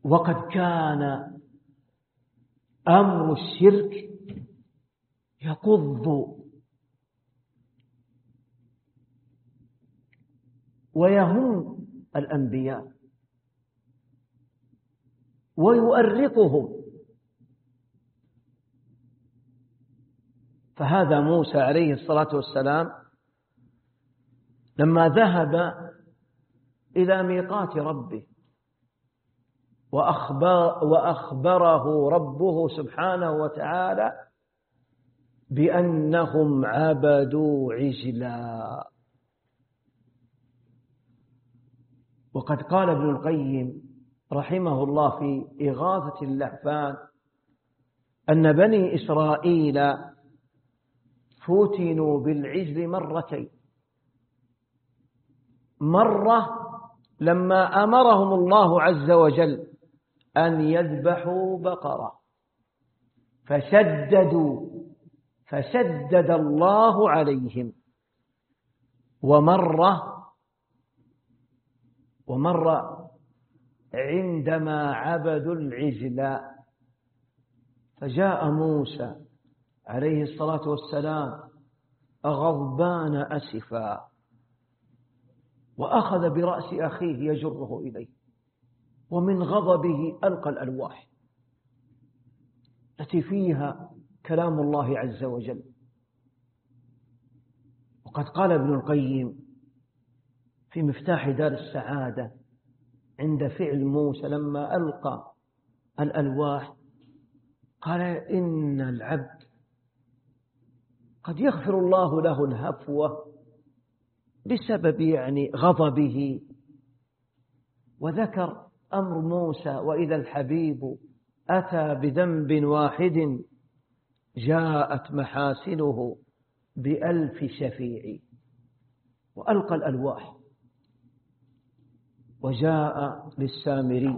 وقد كان أمر الشرك يقض ويهم الأنبياء ويؤرقهم. فهذا موسى عليه الصلاة والسلام لما ذهب إلى ميقات ربه وأخبره ربه سبحانه وتعالى بأنهم عبدوا عجلا. وقد قال ابن القيم رحمه الله في إغاثة اللهفان أن بني إسرائيل فتنوا بالعجل مرتين. مرة لما أمرهم الله عز وجل أن يذبحوا بقرة فشدد الله عليهم، ومرة عندما عبدوا العجل فجاء موسى عليه الصلاة والسلام غضبان أسفا وأخذ برأس أخيه يجره إليه، ومن غضبه ألقى الألواح التي فيها كلام الله عز وجل. وقد قال ابن القيم في مفتاح دار السعادة عند فعل موسى لما ألقى الألواح قال إن العبد قد يغفر الله له الهفوة بسبب غضبه، وذكر أمر موسى وإذا الحبيب أتى بذنب واحد جاءت محاسنه بألف شفيع، وألقى الألواح وجاء للسامري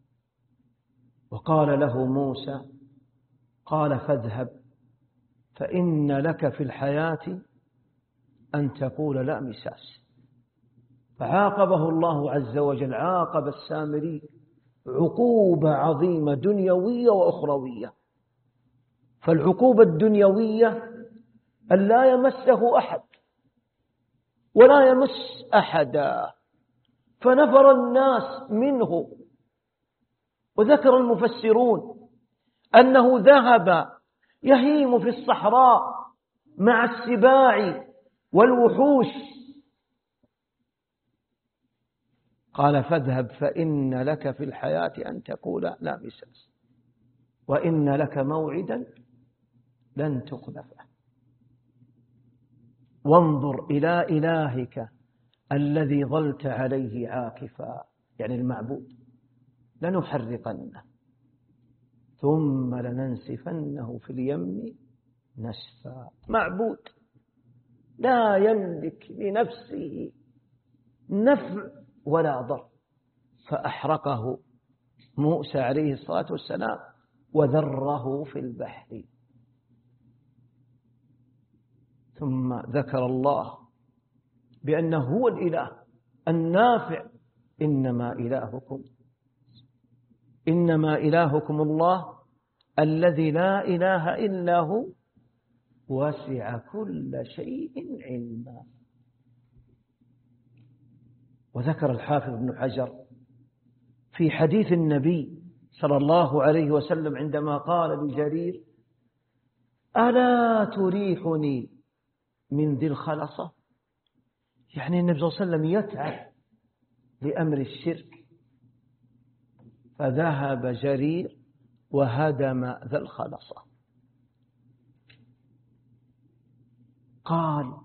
وقال له موسى قال فاذهب فإن لك في الحياة أن تقول لا مساس. فعاقبه الله عز وجل، عاقب السامري عقوبة عظيمة دنيوية وأخروية. فالعقوبة الدنيوية أن لا يمسه أحد ولا يمس أحدا، فنفر الناس منه. وذكر المفسرون أنه ذهب يهيم في الصحراء مع السباع والوحوش. قال فاذهب فإن لك في الحياة أن تقول لا مساس وإن لك موعدا لن تخلفه وانظر إلى إلهك الذي ظلت عليه عاكفا، يعني المعبود، لنحرقنه ثم لننسفنه في اليم نسفا. معبود لا يملك لنفسه نفع ولا ضر، فأحرقه موسى عليه الصلاة والسلام وذره في البحر. ثم ذكر الله بأنه هو الإله النافع. إنما إلهكم الله الذي لا إله إلا هو وسع كل شيء علما. وذكر الحافظ ابن حجر في حديث النبي صلى الله عليه وسلم عندما قال لجرير ألا تريحني من ذي الخلصة، يعني النبي صلى الله عليه وسلم يتعب لأمر الشرك، فذهب جرير وهدم ذا الخلصة. قال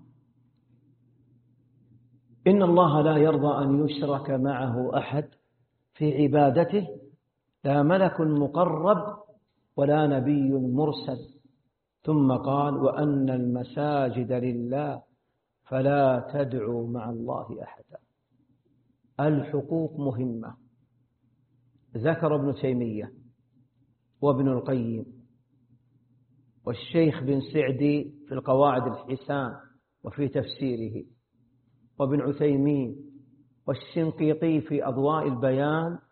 إن الله لا يرضى أن يشرك معه أحد في عبادته، لا ملك مقرب ولا نبي مرسل. ثم قال وأن المساجد لله فلا تدعوا مع الله أحدا. الحقوق مهمة. ذكر ابن تيمية وابن القيم والشيخ بن سعدي في القواعد الحسان وفي تفسيره، وابن عثيمين والشنقيطي في أضواء البيان